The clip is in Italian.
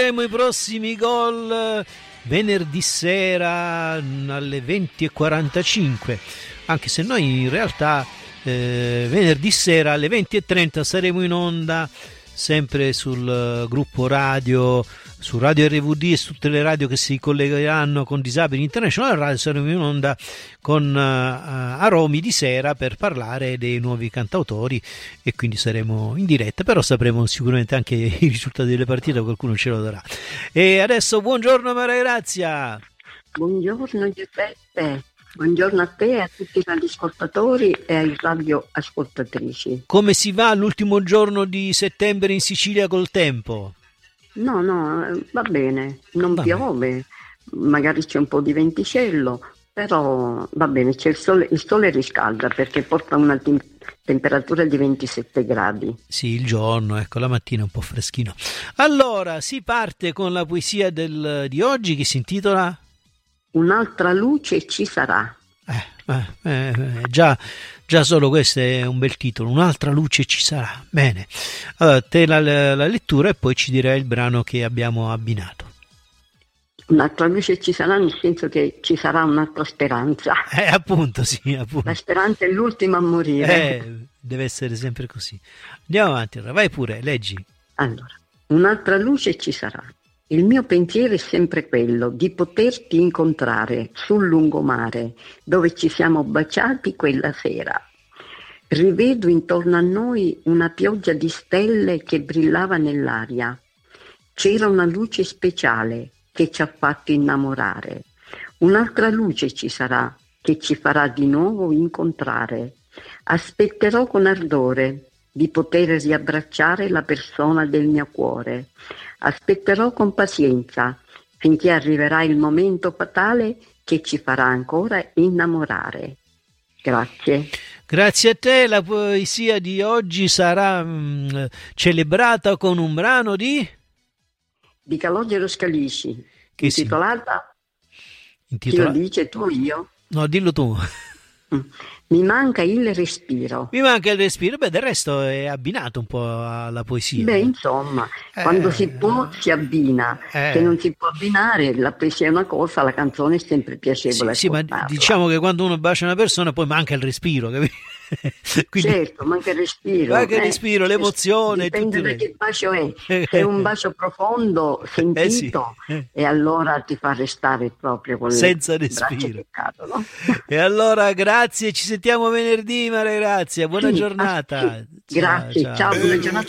I prossimi gol venerdì sera alle 20:45, anche se noi in realtà venerdì sera alle 20:30 saremo in onda sempre sul gruppo radio, su Radio RVD e su tutte le radio che si collegheranno con Disabili International Radio. Saremo in onda con Aromi di sera per parlare dei nuovi cantautori e quindi saremo in diretta, però sapremo sicuramente anche i risultati delle partite, qualcuno ce lo darà. E adesso buongiorno Maria Grazia. Buongiorno Giuseppe, buongiorno a te e a tutti i radioascoltatori e ai radioascoltatrici. Come si va l'ultimo giorno di settembre in Sicilia col tempo? No, va bene, non piove, magari c'è un po' di venticello, però va bene, c'è il sole riscalda perché porta una temperatura di 27 gradi. Sì, il giorno, ecco, la mattina è un po' freschino. Allora, si parte con la poesia di oggi che si intitola Un'altra luce ci sarà. Già solo questo è un bel titolo, Un'altra luce ci sarà. Bene, allora te la lettura e poi ci dirai il brano che abbiamo abbinato. Un'altra luce ci sarà nel senso che ci sarà un'altra speranza. Appunto, sì, appunto. La speranza è l'ultima a morire. Deve essere sempre così. Andiamo avanti, allora. Vai pure, leggi. Allora, un'altra luce ci sarà. Il mio pensiero è sempre quello di poterti incontrare sul lungomare dove ci siamo baciati quella sera. Rivedo intorno a noi una pioggia di stelle che brillava nell'aria. C'era una luce speciale che ci ha fatto innamorare. Un'altra luce ci sarà che ci farà di nuovo incontrare. Aspetterò con ardore di poter riabbracciare la persona del mio cuore. Aspetterò con pazienza finché arriverà il momento fatale che ci farà ancora innamorare. Grazie. Grazie a te. La poesia di oggi sarà celebrata con un brano di Calogero Scalisci, intitolata Chi lo dice, tu o io? No, dillo tu. Mi manca il respiro. Mi manca il respiro. Beh, del resto è abbinato un po' alla poesia. Beh, insomma, quando si può si abbina. Se non si può abbinare, la poesia è una cosa, la canzone è sempre piacevole. Sì, ma diciamo che quando uno bacia una persona poi manca il respiro, capito? Quindi, certo, manca il respiro. Manca il respiro, l'emozione. Dipende da che bacio è. Se è un bacio profondo, sentito, e allora ti fa restare proprio con senza respiro. Peccato, no? E allora grazie, ci sentiamo venerdì, Maria Grazia. Buona giornata. Grazie, ciao, buona giornata.